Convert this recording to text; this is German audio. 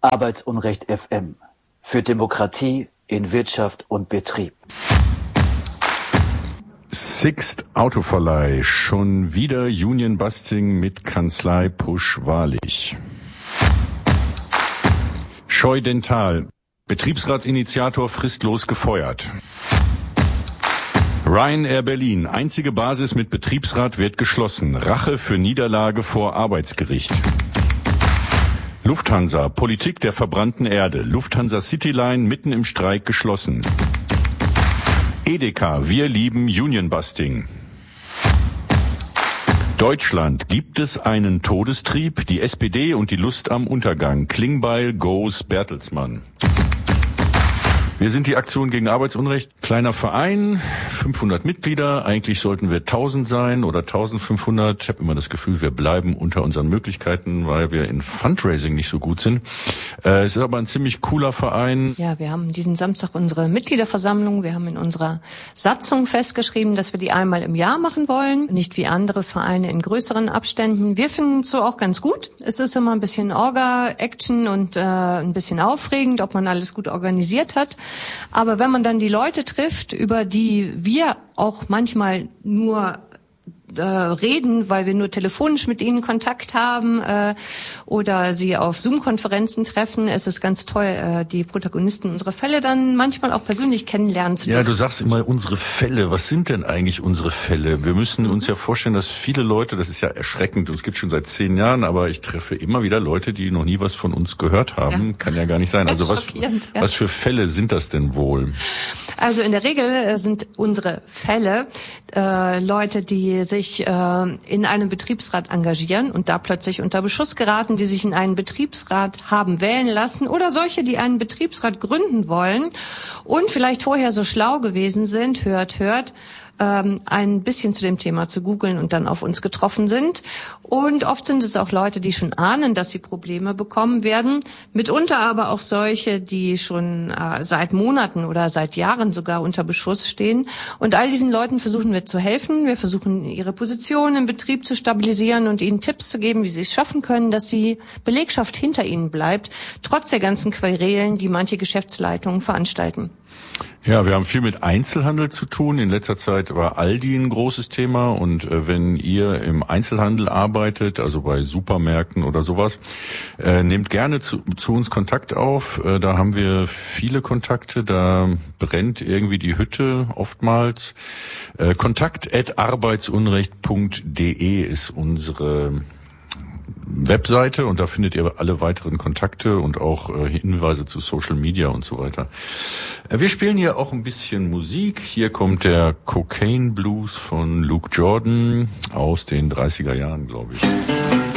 Arbeitsunrecht FM. Für Demokratie in Wirtschaft und Betrieb. Sixt Autoverleih. Schon wieder Union-Busting mit Kanzlei Pusch-Wahrlich. Scheu Dental. Betriebsratsinitiator fristlos gefeuert. Ryanair Berlin. Einzige Basis mit Betriebsrat wird geschlossen. Rache für Niederlage vor Arbeitsgericht. Lufthansa. Politik der verbrannten Erde. Lufthansa Cityline mitten im Streik geschlossen. Edeka. Wir lieben Union-Busting. Deutschland. Gibt es einen Todestrieb? Die SPD und die Lust am Untergang. Klingbeil goes Bertelsmann. Wir sind die Aktion gegen Arbeitsunrecht. Kleiner Verein, 500 Mitglieder. Eigentlich sollten wir 1000 sein oder 1500. Ich habe immer das Gefühl, wir bleiben unter unseren Möglichkeiten, weil wir in Fundraising nicht so gut sind. Es ist aber ein ziemlich cooler Verein. Ja, wir haben diesen Samstag unsere Mitgliederversammlung. Wir haben in unserer Satzung festgeschrieben, dass wir die einmal im Jahr machen wollen. Nicht wie andere Vereine in größeren Abständen. Wir finden es so auch ganz gut. Es ist immer ein bisschen Orga-Action und ein bisschen aufregend, ob man alles gut organisiert hat. Aber wenn man dann die Leute trifft, über die wir auch manchmal nur reden, weil wir nur telefonisch mit ihnen Kontakt haben oder sie auf Zoom-Konferenzen treffen. Es ist ganz toll, die Protagonisten unserer Fälle dann manchmal auch persönlich kennenlernen zu dürfen. Ja, du sagst immer unsere Fälle. Was sind denn eigentlich unsere Fälle? Wir müssen uns ja vorstellen, dass viele Leute, das ist ja erschreckend, es gibt schon seit 10 Jahren, aber ich treffe immer wieder Leute, die noch nie was von uns gehört haben. Ja. Kann ja gar nicht sein. Also was für Fälle sind das denn wohl? Also in der Regel sind unsere Fälle Leute, die sich in einem Betriebsrat engagieren und da plötzlich unter Beschuss geraten, die sich in einen Betriebsrat haben wählen lassen oder solche, die einen Betriebsrat gründen wollen und vielleicht vorher so schlau gewesen sind, hört, ein bisschen zu dem Thema zu googeln und dann auf uns getroffen sind. Und oft sind es auch Leute, die schon ahnen, dass sie Probleme bekommen werden. Mitunter aber auch solche, die schon seit Monaten oder seit Jahren sogar unter Beschuss stehen. Und all diesen Leuten versuchen wir zu helfen. Wir versuchen, ihre Position im Betrieb zu stabilisieren und ihnen Tipps zu geben, wie sie es schaffen können, dass die Belegschaft hinter ihnen bleibt, trotz der ganzen Querelen, die manche Geschäftsleitungen veranstalten. Ja, wir haben viel mit Einzelhandel zu tun. In letzter Zeit war Aldi ein großes Thema. Und wenn ihr im Einzelhandel arbeitet, also bei Supermärkten oder sowas, nehmt gerne zu uns Kontakt auf. Da haben wir viele Kontakte. Da brennt irgendwie die Hütte oftmals. kontakt@arbeitsunrecht.de ist unsere Webseite und da findet ihr alle weiteren Kontakte und auch Hinweise zu Social Media und so weiter. Wir spielen hier auch ein bisschen Musik. Hier kommt der Cocaine Blues von Luke Jordan aus den 30er Jahren, glaube ich.